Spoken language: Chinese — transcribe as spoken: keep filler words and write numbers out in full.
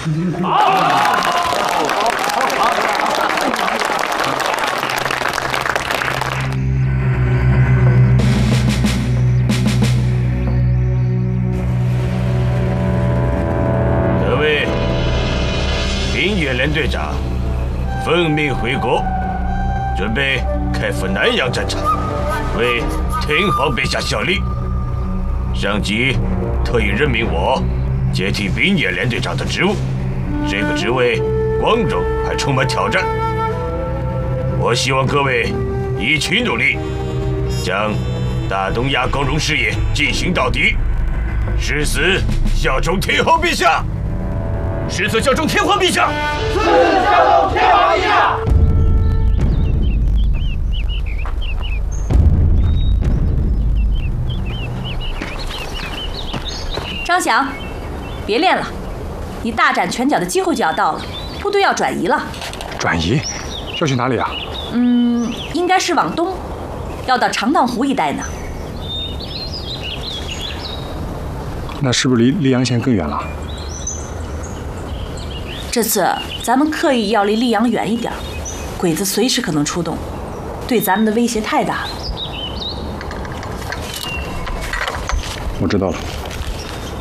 各位，冰野连队长奉命回国，准备开赴南阳战场，为天皇陛下效力。上级特意任命我接替冰野连队长的职务，这个职位光荣还充满挑战。我希望各位一起努力，将大东亚共荣事业进行到底，誓死效忠天皇陛下。誓死效忠天皇陛下！ 誓死效忠天皇陛下！ 张翔，别练了，你大展拳脚的机会就要到了，部队要转移了。 转移？要去哪里啊？ 嗯，应该是往东，要到长荡湖一带呢。 那是不是离溧阳县更远了？ 这次咱们刻意要离溧阳远一点，鬼子随时可能出动，对咱们的威胁太大了。 我知道了。